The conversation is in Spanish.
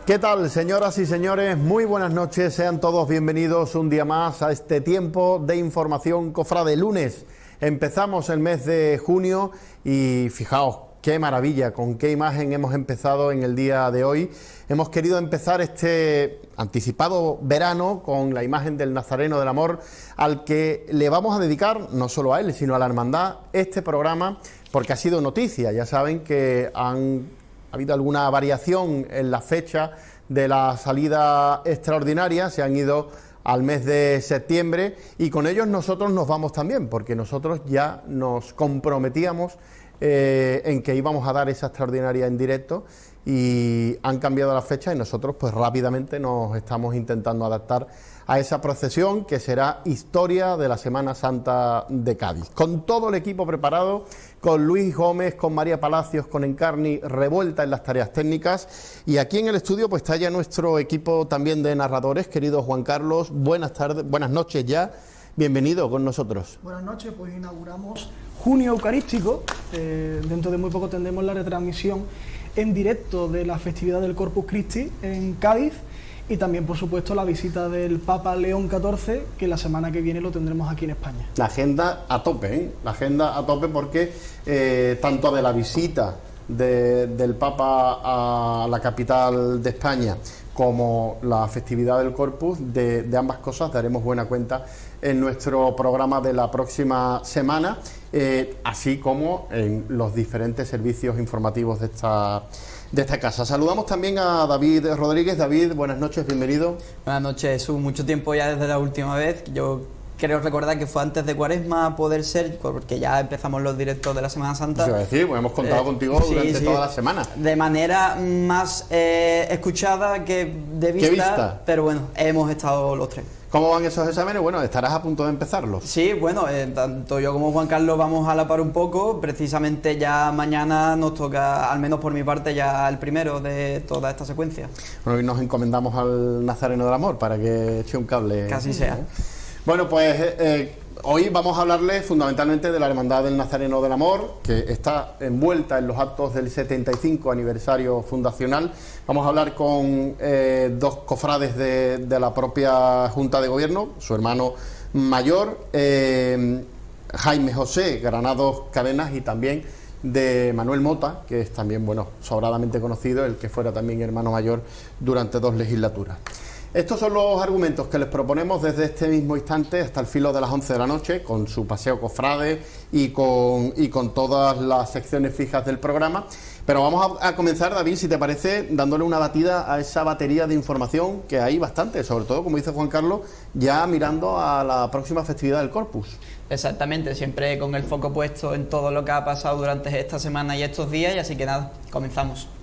¿Qué tal, señoras y señores? Muy buenas noches, sean todos bienvenidos un día más a este tiempo de información cofrade. Lunes empezamos el mes de junio y fijaos qué maravilla, con qué imagen hemos empezado en el día de hoy. Hemos querido empezar este anticipado verano con la imagen del Nazareno del Amor, al que le vamos a dedicar, no solo a él, sino a la hermandad, este programa, porque ha sido noticia. Ya saben que ha habido alguna variación en la fecha de la salida extraordinaria, se han ido al mes de septiembre y con ellos nosotros nos vamos también, porque nosotros ya nos comprometíamos en que íbamos a dar esa extraordinaria en directo y han cambiado la fecha y nosotros pues rápidamente nos estamos intentando adaptar a esa procesión que será historia de la Semana Santa de Cádiz. Con todo el equipo preparado, con Luis Gómez, con María Palacios, con Encarni revuelta en las tareas técnicas, y aquí en el estudio pues está ya nuestro equipo también de narradores. Querido Juan Carlos, buenas tardes, buenas noches ya, bienvenido con nosotros. Buenas noches, pues inauguramos Junio Eucarístico. Dentro de muy poco tendremos la retransmisión en directo de la festividad del Corpus Christi en Cádiz y también, por supuesto, la visita del Papa León XIV, que la semana que viene lo tendremos aquí en España. La agenda a tope, ¿eh? La agenda a tope porque tanto de la visita del Papa a la capital de España como la festividad del Corpus, de ambas cosas daremos buena cuenta en nuestro programa de la próxima semana, así como en los diferentes servicios informativos de esta casa. Saludamos también a David Rodríguez. David, buenas noches, bienvenido. Buenas noches, Jesús. Mucho tiempo ya desde la última vez. Yo creo recordar que fue antes de Cuaresma, a poder ser, porque ya empezamos los directos de la Semana Santa. Eso iba a decir, pues hemos contado contigo durante toda la semana. De manera más escuchada que de vista, pero bueno, hemos estado los tres. ¿Cómo van esos exámenes? Bueno, estarás a punto de empezarlos. Sí, bueno, tanto yo como Juan Carlos vamos a la par un poco. Precisamente ya mañana nos toca, al menos por mi parte, ya el primero de toda esta secuencia. Bueno, hoy nos encomendamos al Nazareno del Amor para que eche un cable. Casi sea. Bueno, pues hoy vamos a hablarles fundamentalmente de la Hermandad del Nazareno del Amor, que está envuelta en los actos del 75 aniversario fundacional. Vamos a hablar con dos cofrades de la propia Junta de Gobierno, su hermano mayor, Jaime José Granados Cadenas, y también de Manuel Mota, que es también, bueno, sobradamente conocido, el que fuera también hermano mayor durante 2 legislaturas. Estos son los argumentos que les proponemos desde este mismo instante hasta el filo de las 11 de la noche, con su paseo cofrade y con todas las secciones fijas del programa. Pero vamos a comenzar, David, si te parece, dándole una batida a esa batería de información que hay bastante, sobre todo, como dice Juan Carlos, ya mirando a la próxima festividad del Corpus. Exactamente, siempre con el foco puesto en todo lo que ha pasado durante esta semana y estos días, y así que nada, comenzamos.